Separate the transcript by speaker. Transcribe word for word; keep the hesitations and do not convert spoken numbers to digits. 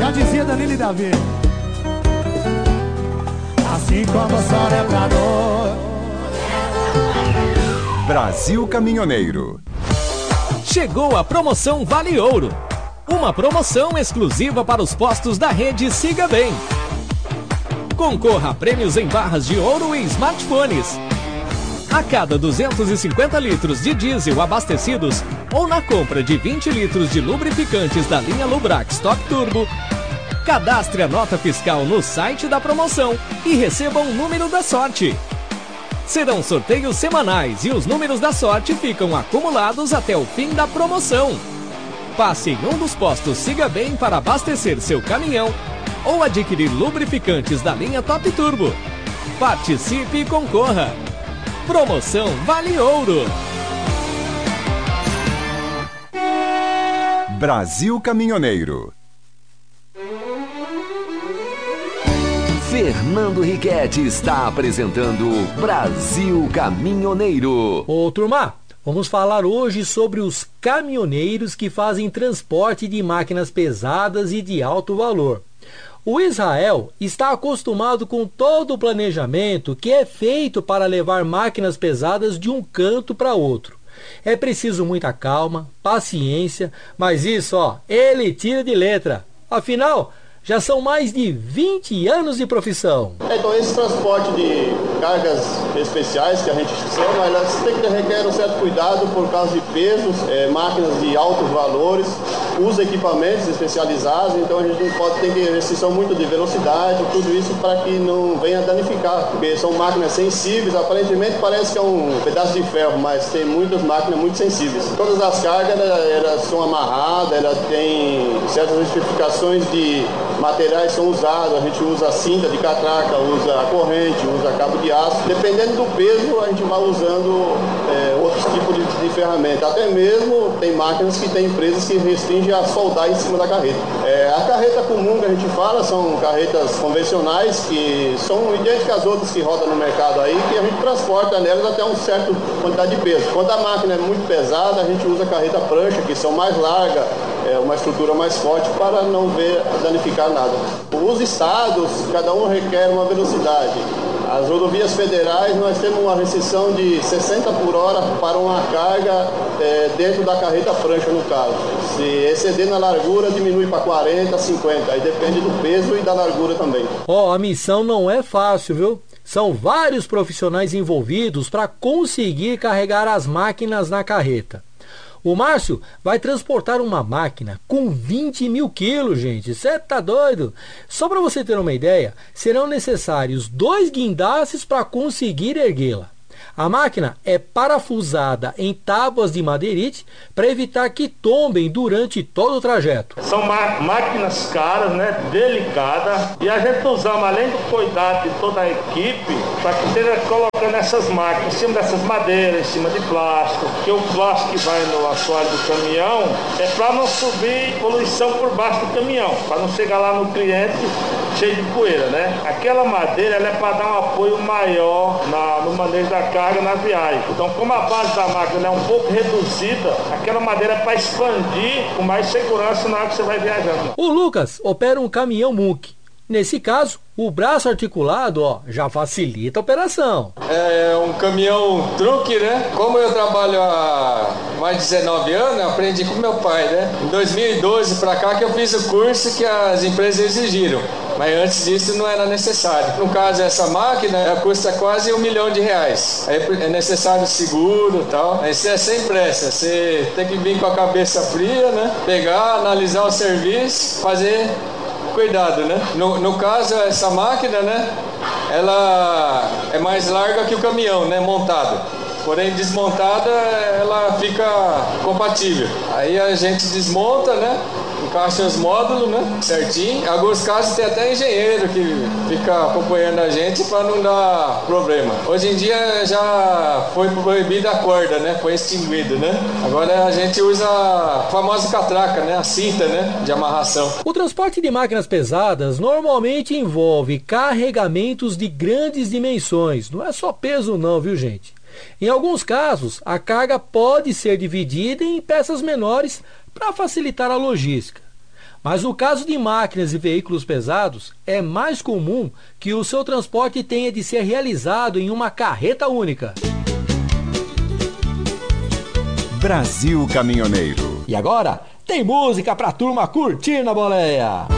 Speaker 1: Já dizia Danilo e Davi. Assim como o sol é pra dor.
Speaker 2: Brasil Caminhoneiro.
Speaker 3: Chegou a promoção Vale Ouro. Uma promoção exclusiva para os postos da rede Siga Bem. Concorra a prêmios em barras de ouro e smartphones. A cada duzentos e cinquenta litros de diesel abastecidos ou na compra de vinte litros de lubrificantes da linha Lubrax Top Turbo, cadastre a nota fiscal no site da promoção e receba um número da sorte. Serão sorteios semanais e os números da sorte ficam acumulados até o fim da promoção. Passe em um dos postos Siga Bem para abastecer seu caminhão ou adquirir lubrificantes da linha Top Turbo. Participe e concorra. Promoção Vale Ouro.
Speaker 2: Brasil Caminhoneiro.
Speaker 4: Fernando Riquetti está apresentando Brasil Caminhoneiro.
Speaker 5: Ô, turma, vamos falar hoje sobre os caminhoneiros que fazem transporte de máquinas pesadas e de alto valor. O Israel está acostumado com todo o planejamento que é feito para levar máquinas pesadas de um canto para outro. É preciso muita calma, paciência, mas isso, ó, ele tira de letra. Afinal, já são mais de vinte anos de profissão.
Speaker 6: Então, esse transporte de cargas especiais que a gente chama, elas têm que requer um certo cuidado por causa de pesos, é, máquinas de altos valores, usa equipamentos especializados, então a gente não pode ter restrição muito de velocidade, tudo isso para que não venha danificar, porque são máquinas sensíveis, aparentemente parece que é um pedaço de ferro, mas tem muitas máquinas muito sensíveis. Todas as cargas, elas são amarradas, elas têm certas especificações de materiais são usados, a gente usa cinta de catraca, usa corrente, usa cabo de aço. Dependendo do peso, a gente vai usando é, outros tipos de, de ferramenta. Até mesmo tem máquinas que tem empresas que restringem a soldar em cima da carreta. É, a carreta comum que a gente fala são carretas convencionais, que são idênticas às outras que rodam no mercado aí, que a gente transporta nelas até uma certa quantidade de peso. Quando a máquina é muito pesada, a gente usa carreta prancha, que são mais largas, é, uma estrutura mais forte para não ver danificar nada. Os estados, cada um requer uma velocidade. As rodovias federais, nós temos uma restrição de sessenta por hora para uma carga é, dentro da carreta prancha, no caso. Se exceder na largura, diminui para quarenta, cinquenta. Aí depende do peso e da largura também.
Speaker 5: Ó, oh, a missão não é fácil, viu? São vários profissionais envolvidos para conseguir carregar as máquinas na carreta. O Márcio vai transportar uma máquina com vinte mil quilos, gente. Você tá doido? Só para você ter uma ideia, serão necessários dois guindastes para conseguir erguê-la. A máquina é parafusada em tábuas de madeirite para evitar que tombem durante todo o trajeto.
Speaker 7: São má máquinas caras, né, delicadas, e a gente usamos, além do cuidado de toda a equipe, para que esteja colocando essas máquinas em cima dessas madeiras, em cima de plástico, porque o plástico que vai no assoalho do caminhão é para não subir poluição por baixo do caminhão, para não chegar lá no cliente cheio de poeira, né? Aquela madeira ela é para dar um apoio maior na, no manejo da carga na viagem. Então, como a base da máquina é um pouco reduzida, aquela madeira é para expandir com mais segurança na hora que você vai viajando.
Speaker 5: O Lucas opera um caminhão muque. Nesse caso, o braço articulado, ó, já facilita a operação.
Speaker 8: É um caminhão truque, né? Como eu trabalho há mais de dezenove anos, eu aprendi com meu pai, né? Em dois mil e doze para cá que eu fiz o curso que as empresas exigiram. Mas antes disso não era necessário. No caso, essa máquina ela custa quase um milhão de reais. Aí é necessário seguro e tal. Aí você é sem pressa. Você tem que vir com a cabeça fria, né? Pegar, analisar o serviço, fazer cuidado, né? No, no caso, essa máquina, né? Ela é mais larga que o caminhão, né? Montado. Porém, desmontada, ela fica compatível. Aí a gente desmonta, né? Encaixa os módulos, né? Certinho. Em alguns casos tem até engenheiro que fica acompanhando a gente para não dar problema. Hoje em dia já foi proibida a corda, né? Foi extinguido, né? Agora a gente usa a famosa catraca, né? A cinta, né? De amarração.
Speaker 5: O transporte de máquinas pesadas normalmente envolve carregamentos de grandes dimensões. Não é só peso não, viu, gente? Em alguns casos, a carga pode ser dividida em peças menores para facilitar a logística. Mas no caso de máquinas e veículos pesados, é mais comum que o seu transporte tenha de ser realizado em uma carreta única.
Speaker 2: Brasil Caminhoneiro.
Speaker 3: E agora, tem música pra turma curtir na boleia.